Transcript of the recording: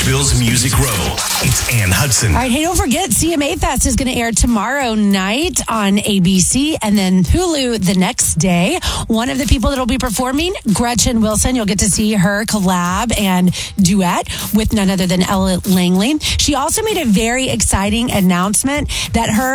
Nashville's Music Row. It's Ann Hudson. All right, hey, don't forget, CMA Fest is going to air tomorrow night on ABC and then Hulu the next day. One of the people that will be performing, Gretchen Wilson. You'll get to see her collab and duet with none other than Ella Langley. She also made a very exciting announcement that her